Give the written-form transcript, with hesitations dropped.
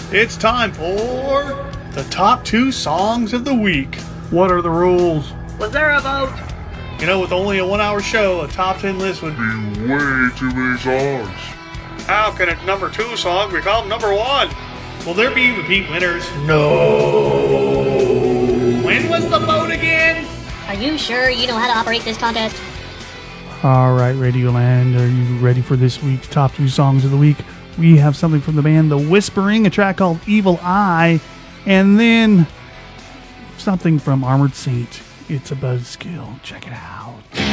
It's time for the top 2 songs of the week. What are the rules? Was there a vote? You know, with only a 1 hour show, a top 10 list would be way too many songs. How can a number 2 song become number 1? Will there be repeat winners? No. When was the vote again? Are you sure you know how to operate this contest? All right, Radioland, are you ready for this week's top 2 songs of the week? We have something from the band The Whispering, a track called Evil Eye, and then something from Armored Saint. It's a buzzkill. Check it out.